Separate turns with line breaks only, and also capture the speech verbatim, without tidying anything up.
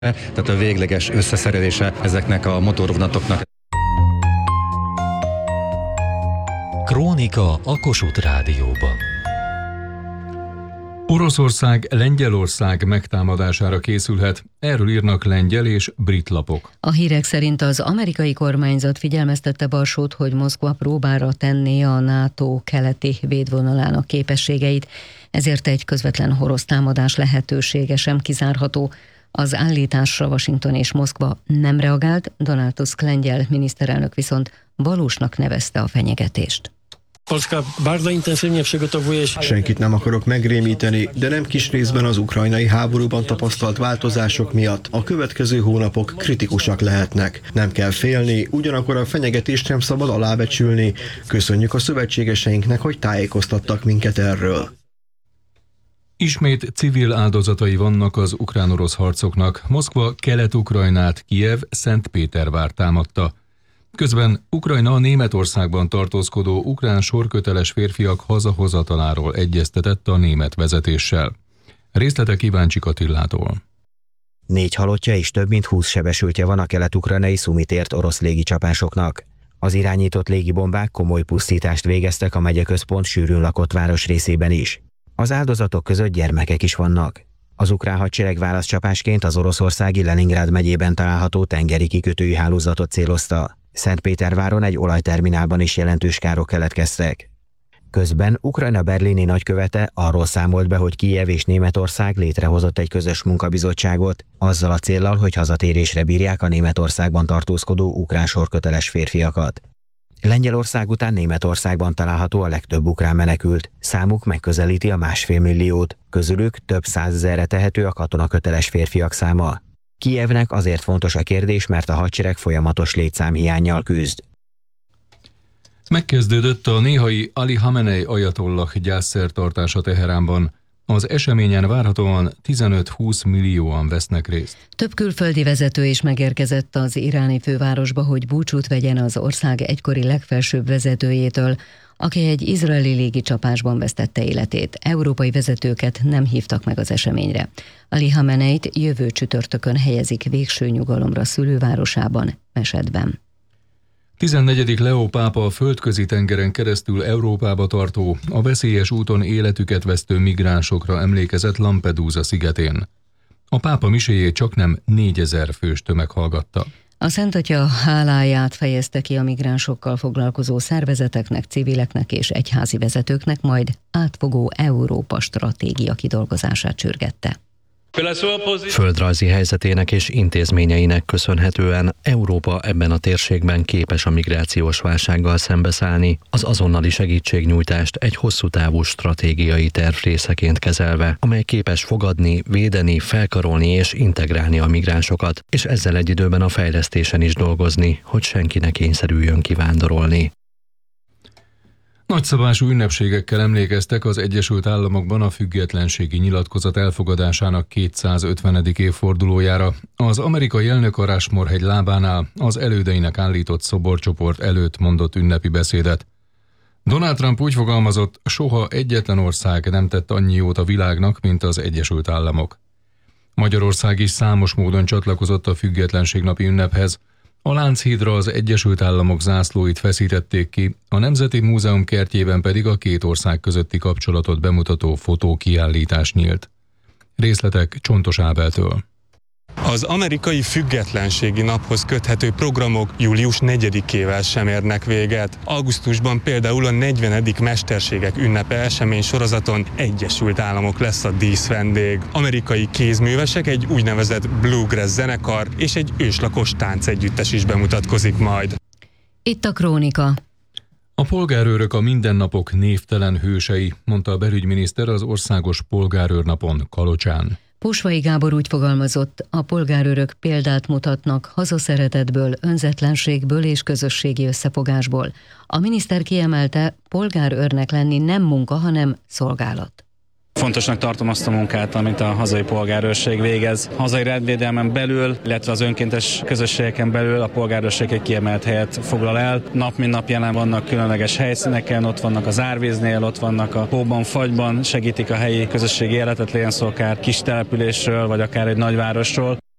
Tehát a végleges összeszerelése ezeknek a motorvonatoknak.
Krónika a Kossuth Rádióban.
Oroszország Lengyelország megtámadására készülhet, erről írnak lengyel és brit lapok.
A hírek szerint az amerikai kormányzat figyelmeztette Varsót, hogy Moszkva próbára tenné a NATO keleti védvonalának képességeit, ezért egy közvetlen orosz támadás lehetősége sem kizárható. Az állításra Washington és Moszkva nem reagált, Donald Tusk lengyel miniszterelnök viszont valósnak nevezte a fenyegetést.
Senkit nem akarok megrémíteni, de nem kis részben az ukrajnai háborúban tapasztalt változások miatt a következő hónapok kritikusak lehetnek. Nem kell félni, ugyanakkor a fenyegetést nem szabad alábecsülni. Köszönjük a szövetségeseinknek, hogy tájékoztattak minket erről.
Ismét civil áldozatai vannak az ukrán-orosz harcoknak. Moszkva Kelet-Ukrajnát, Kijev Szentpétervár támadta. Közben Ukrajna a Németországban tartózkodó ukrán sorköteles férfiak hazahozataláról egyeztetett a német vezetéssel. Részletek Kíváncsik Attilától.
Négy halottja és több mint húsz sebesültje van a kelet-ukrajnai Szumit ért orosz légicsapásoknak. Az irányított légibombák komoly pusztítást végeztek a megyeközpont sűrűn lakott városrészében is. Az áldozatok között gyermekek is vannak. Az ukrán hadsereg válaszcsapásként az oroszországi Leningrád megyében található tengeri kikötői hálózatot célozta. Szentpéterváron egy olajterminálban is jelentős károk keletkeztek. Közben Ukrajna berlini nagykövete arról számolt be, hogy Kijev és Németország létrehozott egy közös munkabizottságot, azzal a céllal, hogy hazatérésre bírják a Németországban tartózkodó ukrán sorköteles férfiakat. Lengyelország után Németországban található a legtöbb ukrán menekült, számuk megközelíti a másfél milliót, közülük több százezerre tehető a katonaköteles férfiak száma. Kijevnek azért fontos a kérdés, mert a hadsereg folyamatos létszámhiánnyal küzd.
Megkezdődött a néhai Ali Hamenei ajatollah gyászszertartása Teheránban. Az eseményen várhatóan tizenöt-húsz millióan vesznek részt.
Több külföldi vezető is megérkezett az iráni fővárosba, hogy búcsút vegyen az ország egykori legfelsőbb vezetőjétől, aki egy izraeli légicsapásban vesztette életét. Európai vezetőket nem hívtak meg az eseményre. Ali Hameneit jövő csütörtökön helyezik végső nyugalomra szülővárosában, Mesedben.
tizennegyedik Leó pápa a földközi tengeren keresztül Európába tartó, a veszélyes úton életüket vesztő migránsokra emlékezett Lampedusa szigetén. A pápa miséjét csaknem négyezer fős tömeg hallgatta.
A Szent Atya háláját fejezte ki a migránsokkal foglalkozó szervezeteknek, civileknek és egyházi vezetőknek, majd átfogó Európa stratégia kidolgozását sürgette.
Földrajzi helyzetének és intézményeinek köszönhetően Európa ebben a térségben képes a migrációs válsággal szembeszállni, az azonnali segítségnyújtást egy hosszú távú stratégiai terv részeként kezelve, amely képes fogadni, védeni, felkarolni és integrálni a migránsokat, és ezzel egy időben a fejlesztésen is dolgozni, hogy senki ne kényszerüljön kivándorolni.
Nagyszabású ünnepségekkel emlékeztek az Egyesült Államokban a függetlenségi nyilatkozat elfogadásának kétszázötvenedik évfordulójára. Az amerikai elnök a Rushmore-hegy lábánál az elődeinek állított szoborcsoport előtt mondott ünnepi beszédet. Donald Trump úgy fogalmazott, soha egyetlen ország nem tett annyi jót a világnak, mint az Egyesült Államok. Magyarország is számos módon csatlakozott a függetlenségnapi ünnephez. A Lánchídra az Egyesült Államok zászlóit feszítették ki, a Nemzeti Múzeum kertjében pedig a két ország közötti kapcsolatot bemutató fotókiállítás nyílt. Részletek Csontos Ábeltől.
Az amerikai függetlenségi naphoz köthető programok július negyedikével sem érnek véget. Augusztusban például a negyvenedik Mesterségek ünnepe esemény sorozaton Egyesült Államok lesz a díszvendég. Amerikai kézművesek, egy úgynevezett bluegrass zenekar és egy őslakos táncegyüttes is bemutatkozik majd.
Itt a Krónika.
A polgárőrök a mindennapok névtelen hősei, mondta a belügyminiszter az országos polgárőrnapon Kalocsán.
Posvai Gábor úgy fogalmazott, a polgárőrök példát mutatnak hazaszeretetből, önzetlenségből és közösségi összefogásból. A miniszter kiemelte, polgárőrnek lenni nem munka, hanem szolgálat.
Fontosnak tartom azt a munkát, amit a hazai polgárőrség végez. Hazai rendvédelmen belül, illetve az önkéntes közösségeken belül a polgárőrség egy kiemelt helyet foglal el. Nap mint nap jelen vannak különleges helyszíneken, ott vannak az árvíznél, ott vannak a hóban, fagyban, segítik a helyi közösségi életet, legyen szó akár kis településről, vagy akár egy nagyvárosról.